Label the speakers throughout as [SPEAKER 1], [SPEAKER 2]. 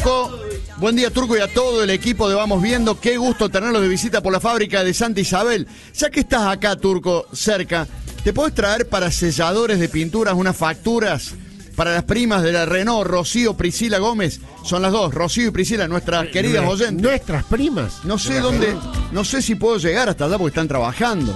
[SPEAKER 1] Turco. Buen día, Turco, y a todo el equipo de Vamos Viendo. Qué gusto tenerlos de visita por la fábrica de Santa Isabel. Ya que estás acá, Turco, cerca, ¿te podés traer para selladores de pinturas unas facturas para las primas de la Renault, Rocío, Priscila Gómez? Son las dos, Rocío y Priscila, nuestras queridas oyentes.
[SPEAKER 2] ¿Nuestras primas?
[SPEAKER 1] No sé dónde, no sé si puedo llegar hasta allá porque están trabajando.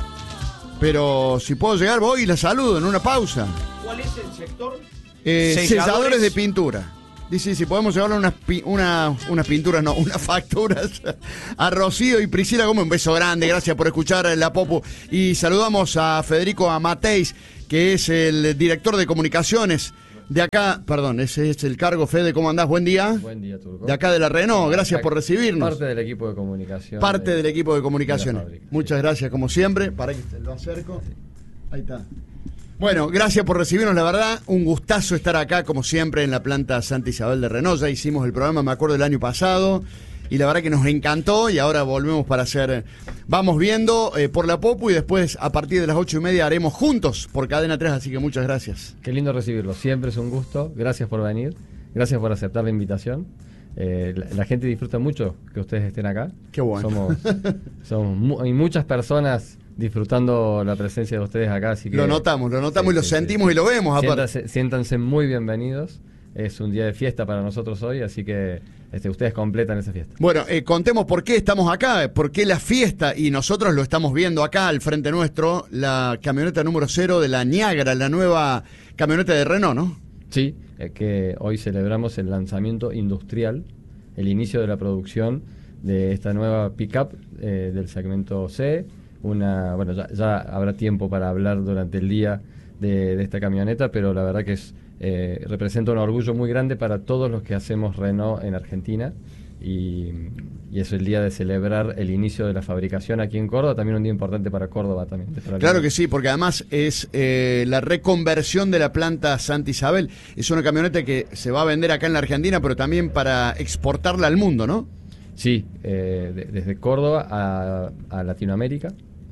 [SPEAKER 1] Pero si puedo llegar, voy y las saludo en una pausa.
[SPEAKER 3] ¿Cuál es el sector?
[SPEAKER 1] Selladores de pintura. Dice, si podemos llevarle unas pinturas, no, unas facturas a Rocío y Priscila Gómez. Un beso grande, gracias por escuchar la Popu. Y saludamos a Federico Amateis, que es el director de comunicaciones de acá. Perdón, ese es el cargo. Fede, ¿cómo andás? Buen día.
[SPEAKER 4] Buen día, Turco.
[SPEAKER 1] De acá de la Renault, gracias por recibirnos.
[SPEAKER 4] Parte del equipo de comunicación.
[SPEAKER 1] Parte del equipo de comunicaciones. Muchas
[SPEAKER 4] sí.
[SPEAKER 1] Gracias, como siempre. Para que lo acerco. Ahí está. Bueno, gracias por recibirnos, la verdad, un gustazo estar acá, como siempre, en la planta Santa Isabel de Renault. Ya hicimos el programa, me acuerdo, el año pasado, y la verdad que nos encantó, y ahora volvemos para hacer Vamos Viendo por la Popu, y después, a partir de las 8:30, haremos juntos por Cadena 3, así que muchas gracias.
[SPEAKER 4] Qué lindo recibirlo, siempre es un gusto, gracias por venir, gracias por aceptar la invitación. La gente disfruta mucho que ustedes estén acá.
[SPEAKER 1] Qué bueno.
[SPEAKER 4] Hay muchas personas disfrutando la presencia de ustedes acá, así que
[SPEAKER 1] lo notamos y lo sentimos y lo vemos.
[SPEAKER 4] Siéntanse muy bienvenidos. Es un día de fiesta para nosotros hoy, así que ustedes completan esa fiesta. Bueno,
[SPEAKER 1] contemos por qué estamos acá, por qué la fiesta, y nosotros lo estamos viendo acá al frente nuestro, la camioneta número 0 de la Niagara, la nueva camioneta de Renault, ¿no?
[SPEAKER 4] Sí, que hoy celebramos el lanzamiento industrial, el inicio de la producción de esta nueva pick-up del segmento C. Bueno, ya habrá tiempo para hablar durante el día de esta camioneta, pero la verdad que representa un orgullo muy grande para todos los que hacemos Renault en Argentina, y es el día de celebrar el inicio de la fabricación aquí en Córdoba, también un día importante para Córdoba también.
[SPEAKER 1] Claro que sí, porque además es la reconversión de la planta Santa Isabel. Es una camioneta que se va a vender acá en la Argentina, pero también para exportarla al mundo, ¿no? Sí,
[SPEAKER 4] desde Córdoba a Latinoamérica,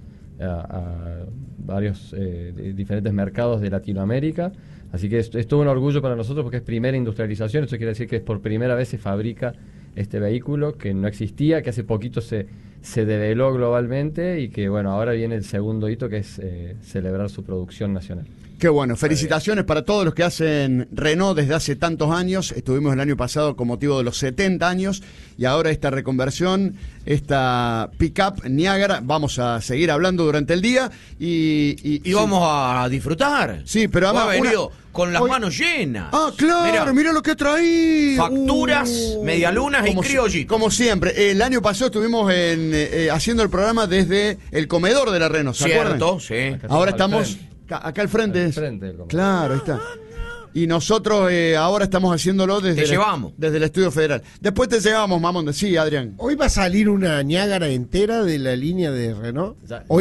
[SPEAKER 4] a varios diferentes mercados de Latinoamérica, así que es todo un orgullo para nosotros porque es primera industrialización. Eso quiere decir que por primera vez se fabrica este vehículo que no existía, que hace poquito se develó globalmente, y que bueno, ahora viene el segundo hito, que es celebrar su producción nacional.
[SPEAKER 1] Qué bueno, felicitaciones para todos los que hacen Renault desde hace tantos años. Estuvimos el año pasado con motivo de los 70 años, y ahora esta reconversión, esta pick-up Niagara, vamos a seguir hablando durante el día y
[SPEAKER 3] vamos a disfrutar.
[SPEAKER 1] Sí, pero además
[SPEAKER 3] con las manos llenas.
[SPEAKER 1] Ah, claro, mira lo que traí.
[SPEAKER 3] Facturas, medialunas y criollitos.
[SPEAKER 1] Como siempre, el año pasado estuvimos haciendo el programa desde el comedor de la Renault, ¿se acuerdan?
[SPEAKER 3] Cierto, sí.
[SPEAKER 1] Ahora estamos acá al frente. Claro, ahí está. Y nosotros ahora estamos haciéndolo desde el Estudio Federal. Después te llevamos, mamón. Sí, Adrián.
[SPEAKER 2] Hoy va a salir una Niagara entera de la línea de Renault.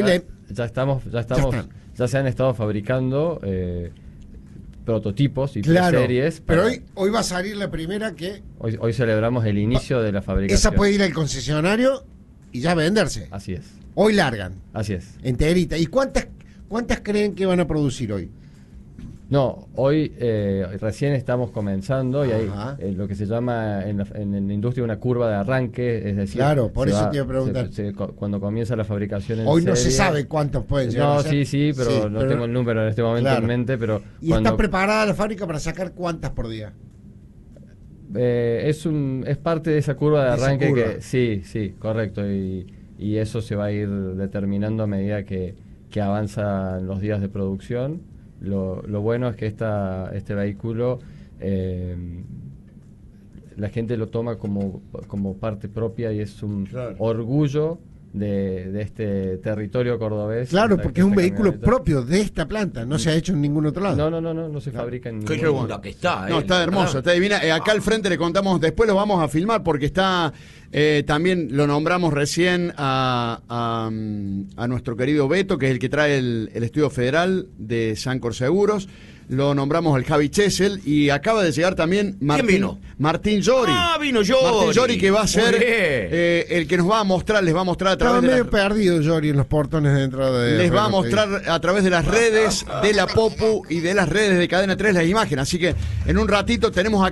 [SPEAKER 4] Ya se han estado fabricando prototipos y series.
[SPEAKER 2] Pero hoy va a salir la primera que...
[SPEAKER 4] Hoy celebramos el inicio de la fabricación.
[SPEAKER 2] Esa puede ir al concesionario y ya venderse.
[SPEAKER 4] Así es.
[SPEAKER 2] Hoy largan.
[SPEAKER 4] Así es.
[SPEAKER 2] Enterita. ¿Y cuántas creen que van a producir hoy?
[SPEAKER 4] No, hoy recién estamos comenzando, y hay lo que se llama en la industria una curva de arranque, es decir...
[SPEAKER 2] Claro, por eso te iba a preguntar.
[SPEAKER 4] Cuando comienza la fabricación en
[SPEAKER 2] hoy
[SPEAKER 4] serie,
[SPEAKER 2] no se sabe cuántos pueden llegar a ser.
[SPEAKER 4] Sí, pero no tengo el número en este momento en mente, pero...
[SPEAKER 2] ¿Y está preparada la fábrica para sacar cuántas por día?
[SPEAKER 4] Es parte de esa curva de arranque que... Sí, correcto, y eso se va a ir determinando a medida que avanzan los días de producción. Lo bueno es que este vehículo la gente lo toma como parte propia, y es un orgullo de este territorio cordobés.
[SPEAKER 2] Claro, porque es un vehículo propio de esta planta, no se ha hecho en ningún otro lado.
[SPEAKER 4] No se fabrica en ningún
[SPEAKER 3] otro lado. Qué segunda que está.
[SPEAKER 1] No, está hermoso, está divina. Acá al frente le contamos, después lo vamos a filmar porque está... también lo nombramos recién a nuestro querido Beto, que es el que trae el Estudio Federal de Sancor Seguros. Lo nombramos el Javi Chesel, y acaba de llegar también Martín Llori.
[SPEAKER 3] Ah, vino Llori.
[SPEAKER 1] Martín Llori, que va a ser el que nos va a mostrar, les va a mostrar a través
[SPEAKER 2] de medio perdido Llori en los portones de entrada de...
[SPEAKER 1] Les va a mostrar a través de las redes de la Popu y de las redes de Cadena 3 las imágenes. Así que en un ratito tenemos acá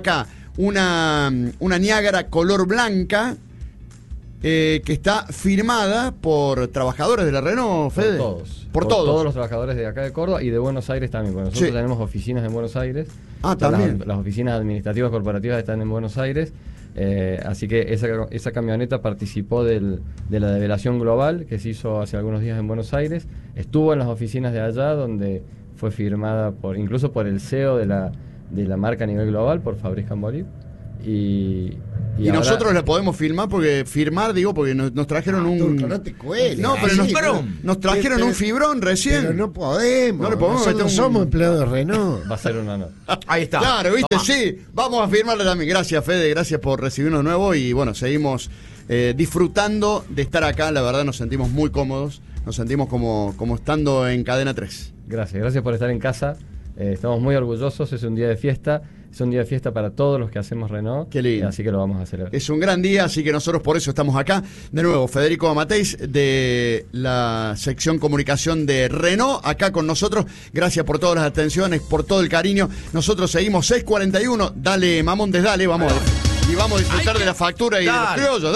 [SPEAKER 1] una Niágara color blanca que está firmada por trabajadores de la Renault, Fede.
[SPEAKER 4] Por
[SPEAKER 1] todos.
[SPEAKER 4] todos los trabajadores de acá de Córdoba y de Buenos Aires también, porque nosotros
[SPEAKER 1] Sí.
[SPEAKER 4] tenemos oficinas en Buenos Aires.
[SPEAKER 1] Ah, también.
[SPEAKER 4] Las oficinas administrativas corporativas están en Buenos Aires, así que esa camioneta participó de la develación global que se hizo hace algunos días en Buenos Aires. Estuvo en las oficinas de allá, donde fue firmada incluso por el CEO de la marca a nivel global, por Fabrice Cambolive. Y ahora,
[SPEAKER 1] nosotros la podemos filmar porque nos trajeron
[SPEAKER 2] Turco, no te cueles.
[SPEAKER 1] No, pero
[SPEAKER 2] Sí,
[SPEAKER 1] nos trajeron
[SPEAKER 2] pero-
[SPEAKER 1] un fibrón recién.
[SPEAKER 2] Pero no podemos.
[SPEAKER 1] No le podemos
[SPEAKER 2] Nosotros
[SPEAKER 1] meter un-
[SPEAKER 2] somos empleados de Renault.
[SPEAKER 4] va a ser un honor.
[SPEAKER 3] Ahí está.
[SPEAKER 1] Claro, viste,
[SPEAKER 3] Toma.
[SPEAKER 1] sí. Vamos a firmarle también. Gracias, Fede, gracias por recibirnos de nuevo. Y bueno, seguimos disfrutando de estar acá. La verdad, nos sentimos muy cómodos. Nos sentimos como estando en Cadena 3.
[SPEAKER 4] Gracias por estar en casa. Estamos muy orgullosos, es un día de fiesta. Es un día de fiesta para todos los que hacemos Renault.
[SPEAKER 1] Qué lindo.
[SPEAKER 4] Así que lo vamos a celebrar.
[SPEAKER 1] Es un gran día, así que nosotros por eso estamos acá. De nuevo, Federico Amateis, de la sección comunicación de Renault, acá con nosotros. Gracias por todas las atenciones, por todo el cariño. Nosotros seguimos 6:41. Dale, Mamondes, dale, vamos. Y vamos a disfrutar de la factura y de los
[SPEAKER 3] Dale.
[SPEAKER 1] criollos.